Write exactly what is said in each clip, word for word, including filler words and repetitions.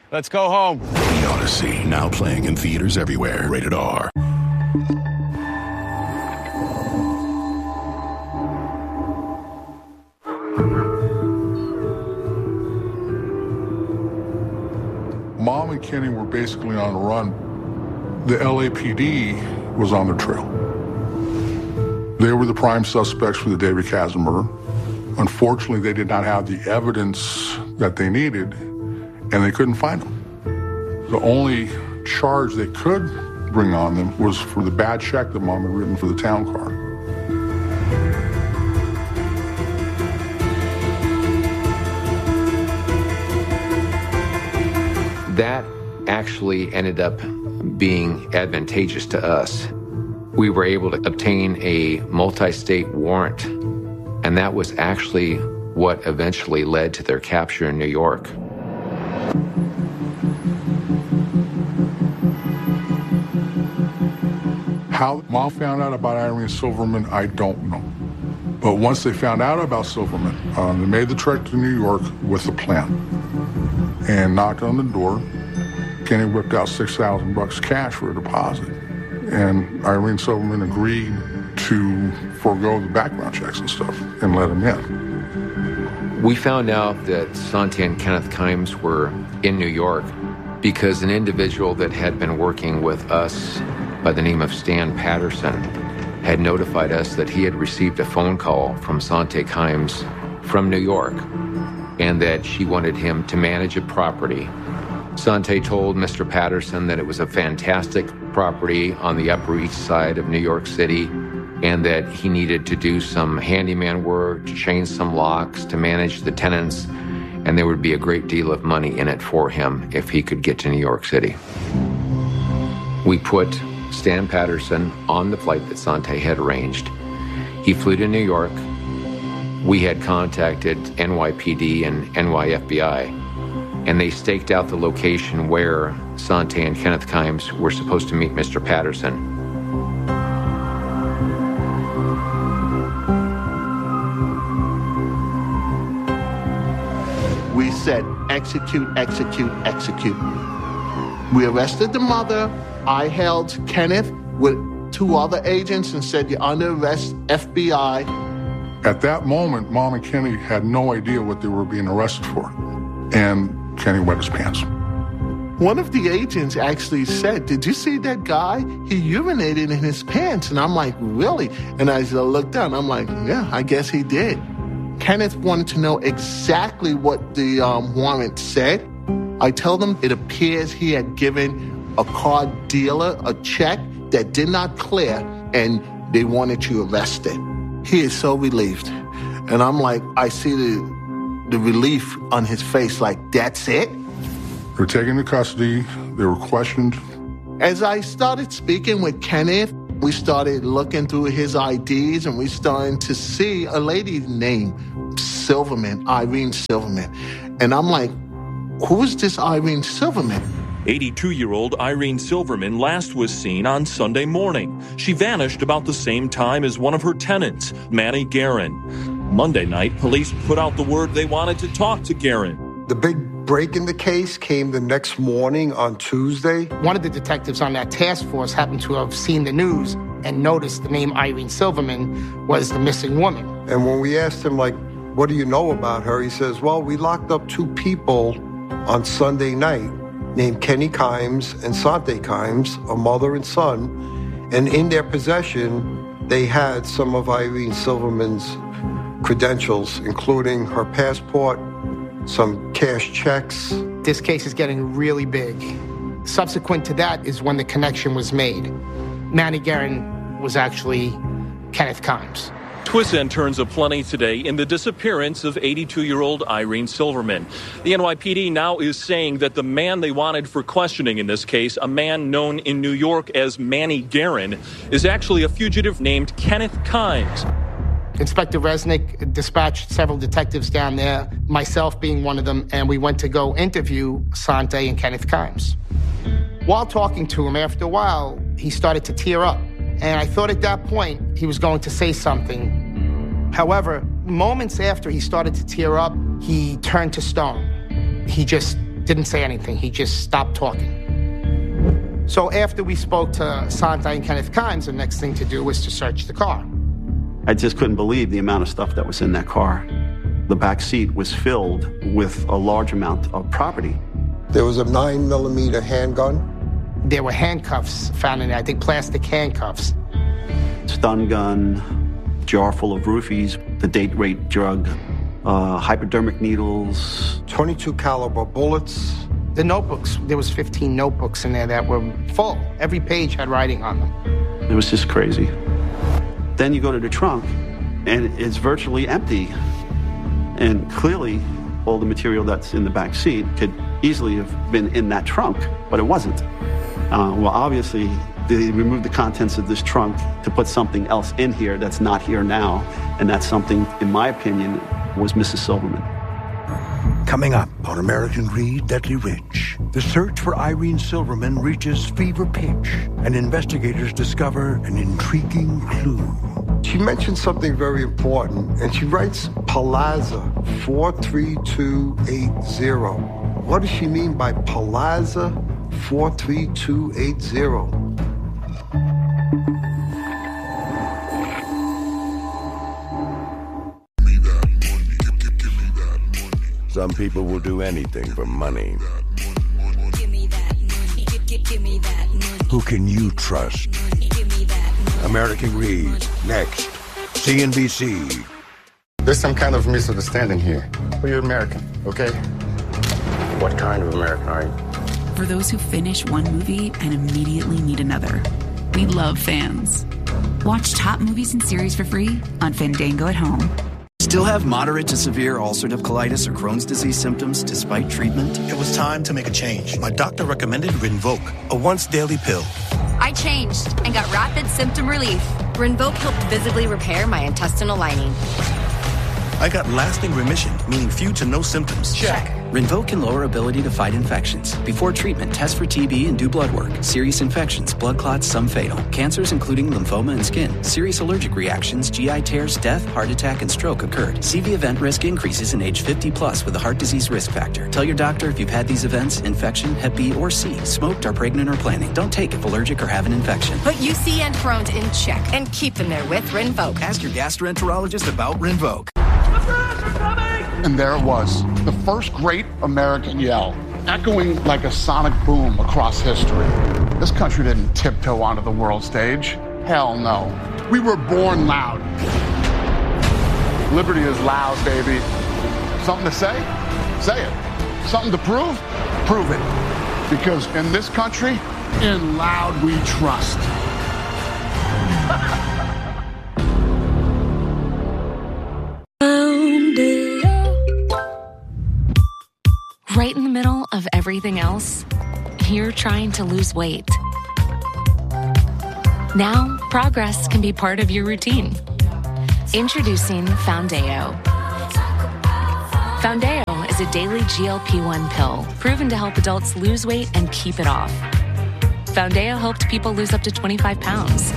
Let's go home. The Odyssey, now playing in theaters everywhere. Rated R. Mom and Kenny were basically on the run. The L A P D was on their trail. They were the prime suspects for the David Kazan murder. Unfortunately, they did not have the evidence that they needed, and they couldn't find them. The only charge they could bring on them was for the bad check that Mom had written for the town car. That actually ended up being advantageous to us. We were able to obtain a multi-state warrant, and that was actually what eventually led to their capture in New York. How Mom found out about Irene Silverman, I don't know. But once they found out about Silverman, um, they made the trek to New York with a plan and knocked on the door. Kenny whipped out six thousand bucks cash for a deposit. And Irene Silverman agreed to forego the background checks and stuff and let him in. We found out that Sante and Kenneth Kimes were in New York because an individual that had been working with us by the name of Stan Patterson had notified us that he had received a phone call from Sante Kimes from New York and that she wanted him to manage a property. Sante told Mister Patterson that it was a fantastic property on the Upper East Side of New York City and that he needed to do some handyman work, to change some locks, to manage the tenants, and there would be a great deal of money in it for him if he could get to New York City. We put Stan Patterson on the flight that Sante had arranged. He flew to New York. We had contacted N Y P D and N Y F B I, and they staked out the location where Sante and Kenneth Kimes were supposed to meet Mister Patterson. We said, execute, execute, execute. We arrested the mother. I held Kenneth with two other agents and said, you're under arrest, F B I. At that moment, Mom and Kenny had no idea what they were being arrested for. And Kenny wet his pants. One of the agents actually said, did you see that guy? He urinated in his pants. And I'm like, really? And as I looked down, I'm like, yeah, I guess he did. Kenneth wanted to know exactly what the um, warrant said. I told him it appears he had given a car dealer a check that did not clear, and they wanted you arrested. He is so relieved. And I'm like, I see the, the relief on his face, like, that's it? They were taken into custody. They were questioned. As I started speaking with Kenneth, we started looking through his I Ds, and we started to see a lady's name, Silverman, Irene Silverman. And I'm like, who is this Irene Silverman? eighty-two-year-old Irene Silverman last was seen on Sunday morning. She vanished about the same time as one of her tenants, Manny Guerin. Monday night, police put out the word they wanted to talk to Guerin. The big break in the case came the next morning on Tuesday. One of the detectives on that task force happened to have seen the news and noticed the name Irene Silverman was the missing woman. And when we asked him, like, what do you know about her? He says, well, we locked up two people on Sunday night named Kenny Kimes and Sante Kimes, a mother and son, and in their possession, they had some of Irene Silverman's credentials, including her passport, some cash checks. This case is getting really big. Subsequent to that is when the connection was made. Manny Guerin was actually Kenneth Kimes. Twists and turns aplenty today in the disappearance of eighty-two-year-old Irene Silverman. The N Y P D now is saying that the man they wanted for questioning in this case, a man known in New York as Manny Guerin, is actually a fugitive named Kenneth Kimes. Inspector Resnick dispatched several detectives down there, myself being one of them, and we went to go interview Sante and Kenneth Kimes. While talking to him, after a while, he started to tear up. And I thought at that point he was going to say something. However, moments after he started to tear up, he turned to stone. He just didn't say anything. He just stopped talking. So after we spoke to Sante and Kenneth Kimes, the next thing to do was to search the car. I just couldn't believe the amount of stuff that was in that car. The back seat was filled with a large amount of property. There was a nine millimeter handgun. There were handcuffs found in there, I think plastic handcuffs. Stun gun, jar full of roofies, the date rape drug, uh, hypodermic needles. twenty-two caliber bullets. The notebooks, there was fifteen notebooks in there that were full. Every page had writing on them. It was just crazy. Then you go to the trunk, and it's virtually empty. And clearly, all the material that's in the back seat could easily have been in that trunk, but it wasn't. Uh, well, obviously, they removed the contents of this trunk to put something else in here that's not here now, and that something, in my opinion, was Missus Silverman. Coming up on American Greed, Deadly Rich, the search for Irene Silverman reaches fever pitch, and investigators discover an intriguing clue. She mentioned something very important, and she writes Palazza four three two eight zero. What does she mean by Palazza four three two eight zero? Some people will do anything for money. Who can you trust? American Greed, next. C N B C. There's some kind of misunderstanding here. Well, you're American, okay? What kind of American are you? For those who finish one movie and immediately need another. We love fans. Watch top movies and series for free on Fandango at home. Still have moderate to severe ulcerative colitis or Crohn's disease symptoms despite treatment? It was time to make a change. My doctor recommended Rinvoq, a once-daily pill. I changed and got rapid symptom relief. Rinvoq helped visibly repair my intestinal lining. I got lasting remission, meaning few to no symptoms. Check. Rinvoq can lower ability to fight infections. Before treatment, test for T B and do blood work. Serious infections, blood clots, some fatal. Cancers including lymphoma and skin. Serious allergic reactions, G I tears, death, heart attack, and stroke occurred. C V event risk increases in age fifty plus with a heart disease risk factor. Tell your doctor if you've had these events, infection, Hep B or C, smoked, are pregnant or planning. Don't take if allergic or have an infection. Put U C and Crohn's in check and keep them there with Rinvoq. Ask your gastroenterologist about Rinvoq. And there it was, the first great American yell, echoing like a sonic boom across history. This country didn't tiptoe onto the world stage. Hell no. We were born loud. Liberty is loud, baby. Something to say? Say it. Something to prove? Prove it. Because in this country, in loud we trust. Right in the middle of everything else, you're trying to lose weight. Now, progress can be part of your routine. Introducing Foundeo. Foundeo is a daily G L P one pill proven to help adults lose weight and keep it off. Foundeo helped people lose up to twenty-five pounds.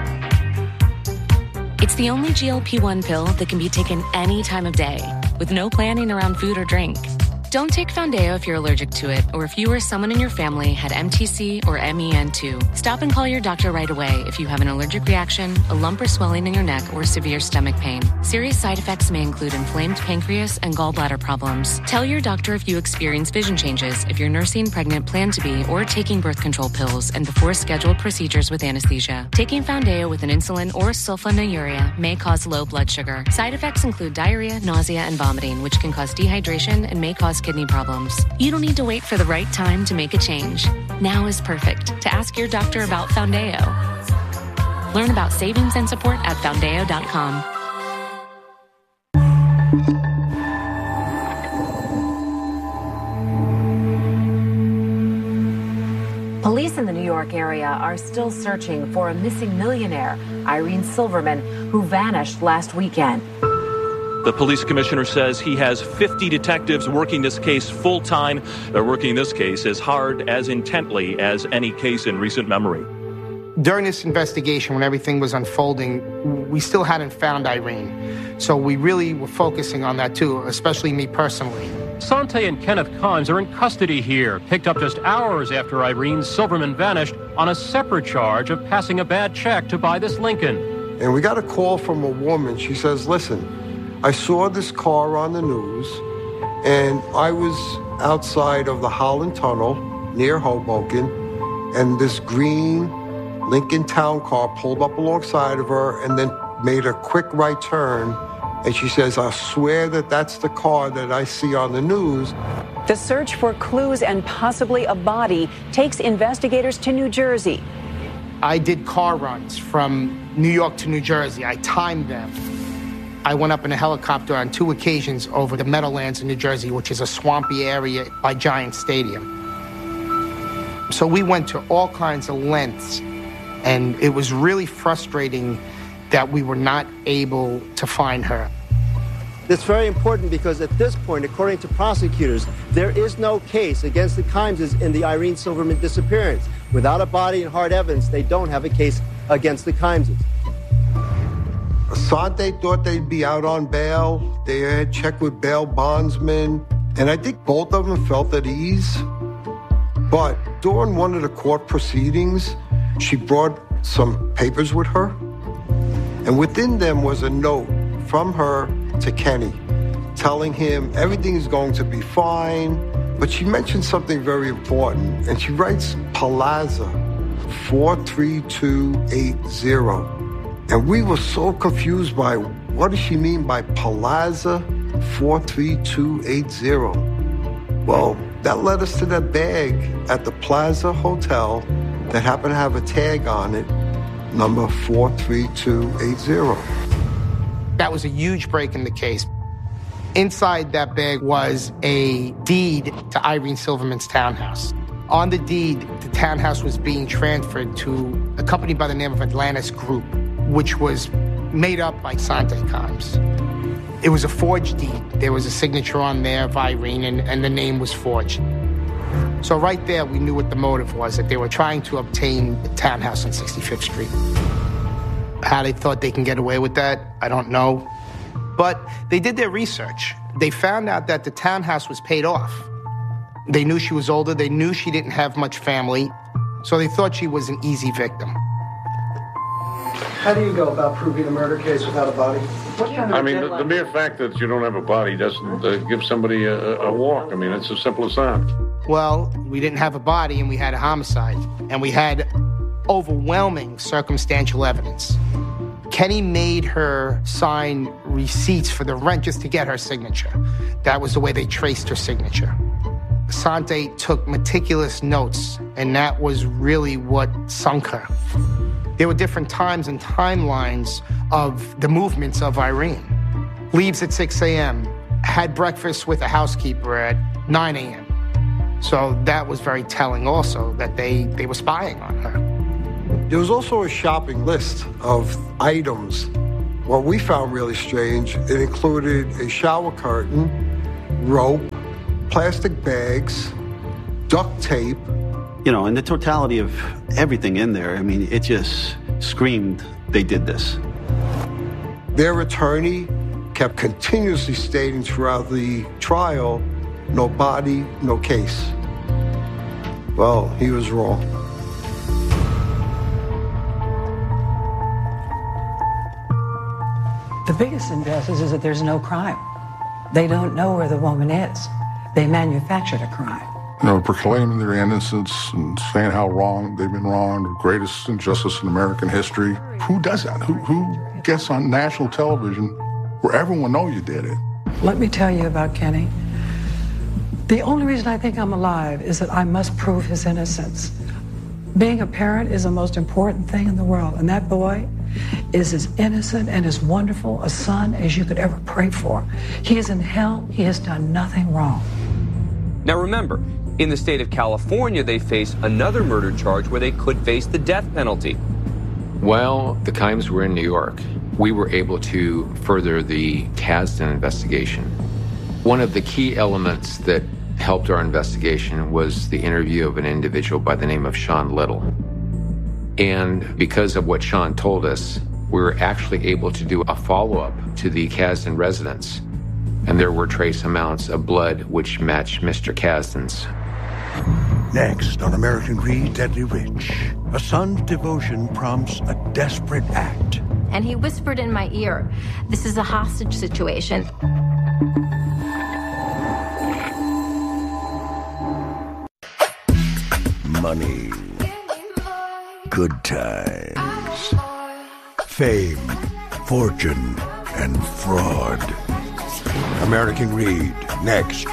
It's the only G L P one pill that can be taken any time of day, with no planning around food or drink. Don't take Foundeo if you're allergic to it, or if you or someone in your family had M T C or M E N two. Stop and call your doctor right away if you have an allergic reaction, a lump or swelling in your neck, or severe stomach pain. Serious side effects may include inflamed pancreas and gallbladder problems. Tell your doctor if you experience vision changes, if you're nursing, pregnant, plan to be, or taking birth control pills, and before scheduled procedures with anesthesia. Taking Foundeo with an insulin or sulfonylurea may cause low blood sugar. Side effects include diarrhea, nausea, and vomiting, which can cause dehydration and may cause kidney problems. You don't need to wait for the right time to make a change. Now is perfect to ask your doctor about Foundeo. Learn about savings and support at foundeo dot com. Police in the New York area are still searching for a missing millionaire, Irene Silverman, who vanished last weekend. The police commissioner says he has fifty detectives working this case full-time. They're working this case as hard, as intently as any case in recent memory. During this investigation, when everything was unfolding, we still hadn't found Irene. So we really were focusing on that too, especially me personally. Sante and Kenneth Kimes are in custody here, picked up just hours after Irene Silverman vanished on a separate charge of passing a bad check to buy this Lincoln. And we got a call from a woman. She says, listen, I saw this car on the news, and I was outside of the Holland Tunnel near Hoboken, and this green Lincoln Town car pulled up alongside of her and then made a quick right turn. And she says, I swear that that's the car that I see on the news. The search for clues and possibly a body takes investigators to New Jersey. I did car runs from New York to New Jersey. I timed them. I went up in a helicopter on two occasions over the Meadowlands in New Jersey, which is a swampy area by Giant Stadium. So we went to all kinds of lengths, and it was really frustrating that we were not able to find her. It's very important because at this point, according to prosecutors, there is no case against the Kimeses in the Irene Silverman disappearance. Without a body and hard evidence, they don't have a case against the Kimeses. Asante thought they'd be out on bail. They had checked with bail bondsmen, and I think both of them felt at ease. But during one of the court proceedings, she brought some papers with her, and within them was a note from her to Kenny, telling him everything's going to be fine. But she mentioned something very important, and she writes Palazzo four three two eight zero. And we were so confused by what does she mean by Palazzo four three two eight zero? Well, that led us to that bag at the Plaza Hotel that happened to have a tag on it, number four three two eight zero. That was a huge break in the case. Inside that bag was a deed to Irene Silverman's townhouse. On the deed, the townhouse was being transferred to a company by the name of Atlantis Group, which was made up by Sante Kimes. It was a forged deed. There was a signature on there of Irene, and, and the name was forged. So right there, we knew what the motive was, that they were trying to obtain the townhouse on sixty-fifth Street. How they thought they can get away with that, I don't know. But they did their research. They found out that the townhouse was paid off. They knew she was older. They knew she didn't have much family. So they thought she was an easy victim. How do you go about proving a murder case without a body? What kind of I mean, the, the mere fact that you don't have a body doesn't uh, give somebody a, a walk. I mean, it's as simple as that. Well, we didn't have a body, and we had a homicide. And we had overwhelming circumstantial evidence. Kenny made her sign receipts for the rent just to get her signature. That was the way they traced her signature. Sante took meticulous notes, and that was really what sunk her. There were different times and timelines of the movements of Irene. Leaves at six a.m., had breakfast with a housekeeper at nine a.m. So that was very telling also, that they, they were spying on her. There was also a shopping list of items. What we found really strange, it included a shower curtain, rope, plastic bags, duct tape. You know, and the totality of everything in there, I mean, it just screamed they did this. Their attorney kept continuously stating throughout the trial, no body, no case. Well, he was wrong. The biggest injustice is that there's no crime. They don't know where the woman is. They manufactured a crime. You know, proclaiming their innocence and saying how wrong they've been wrong, the greatest injustice in American history. Who does that? Who, who gets on national television where everyone knows you did it? Let me tell you about Kenny. The only reason I think I'm alive is that I must prove his innocence. Being a parent is the most important thing in the world, and that boy is as innocent and as wonderful a son as you could ever pray for. He is in hell. He has done nothing wrong. Now remember, in the state of California, they face another murder charge where they could face the death penalty. While the Kimes were in New York, we were able to further the Kasdan investigation. One of the key elements that helped our investigation was the interview of an individual by the name of Sean Little. And because of what Sean told us, we were actually able to do a follow-up to the Kasdan residence. and there were trace amounts of blood which matched Mister Kasdan's. Next on American Greed, Deadly Rich, a son's devotion prompts a desperate act. And he whispered in my ear, "This is a hostage situation." Money, good times, fame, fortune, and fraud. American Greed, next